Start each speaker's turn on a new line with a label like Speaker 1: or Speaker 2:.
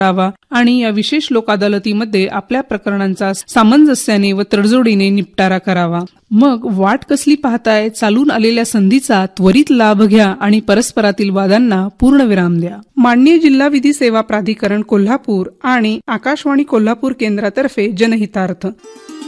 Speaker 1: करावा आणि या विशेष लोक अदालतीमध्ये आपल्या प्रकरणांचा सामंजस्याने व तडजोडीने निपटारा करावा। मग वाट कसली पाहताय, चालून आलेल्या संधीचा त्वरित लाभ घ्या आणि परस्परातील वादांना पूर्णविराम द्या। माननीय जिल्हा विधी सेवा प्राधिकरण कोल्हापूर आणि आकाशवाणी कोल्हापूर केंद्रातर्फे जनहितार्थ।